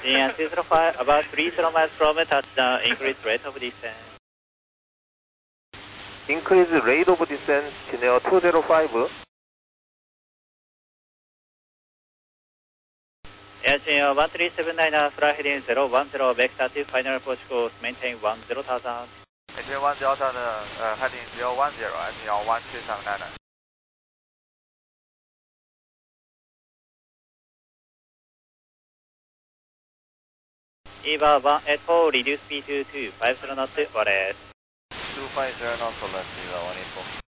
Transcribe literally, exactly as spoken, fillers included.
Genius two zero five, about three zero miles from touchdown, increase rate of descent. Increase rate of descent, Kineo two zero five. Air Genius one three seven nine, fly heading zero one zero, vector to final approach course, maintain one zero thousand. Maintain one zero thousand, uh, heading zero one zero, Air Genius one three seven nine. Eva one eight four, reduce speed to two five zero knots, what is? two five zero knots, let's see, one eight four.